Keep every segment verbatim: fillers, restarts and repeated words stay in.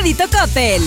Crédito Coppel.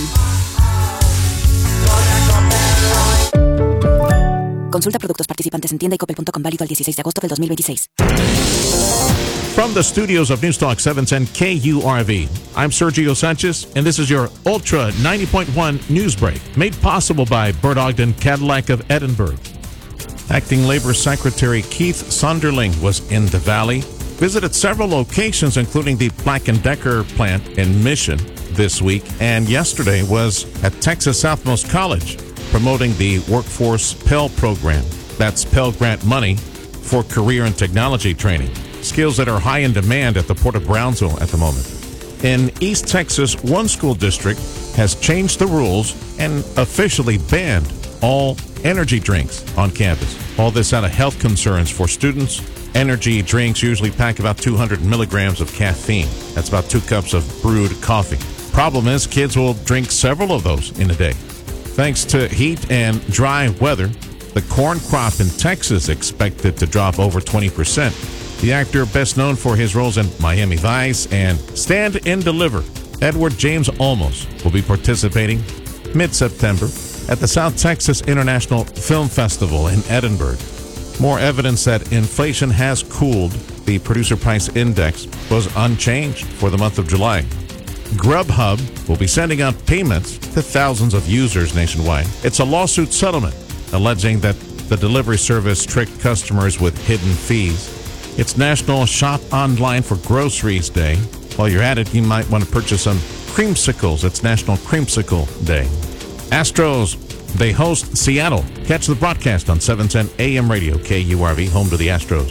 Consulta productos participantes en tienda y coppel punto com, válido al dieciséis de agosto del dos mil veintiséis. From the studios of Newstalk seven ten K U R V, I'm Sergio Sanchez, and this is your Ultra ninety point one News Break, made possible by Bert Ogden Cadillac of Edinburgh. Acting Labor Secretary Keith Sonderling was in the Valley, visited several locations, including the Black and Decker plant in Mission this week, and yesterday was at Texas Southmost College, promoting the Workforce Pell Program. That's Pell Grant money for career and technology training, skills that are high in demand at the Port of Brownsville at the moment. In East Texas, one school district has changed the rules and officially banned all energy drinks on campus. All this out of health concerns for students. Energy drinks usually pack about two hundred milligrams of caffeine. That's about two cups of brewed coffee. Problem is, kids will drink several of those in a day. Thanks to heat and dry weather, the corn crop in Texas expected to drop over twenty percent. The actor best known for his roles in Miami Vice and Stand and Deliver, Edward James Olmos, will be participating mid-September at the South Texas International Film Festival in Edinburgh. More evidence that inflation has cooled. The Producer Price Index was unchanged for the month of July. Grubhub will be sending out payments to thousands of users nationwide. It's a lawsuit settlement alleging that the delivery service tricked customers with hidden fees. It's National Shop Online for Groceries Day. While you're at it, you might want to purchase some creamsicles. It's National Creamsicle Day. Astros, they host Seattle. Catch the broadcast on seven ten A M radio, K U R V, home to the Astros.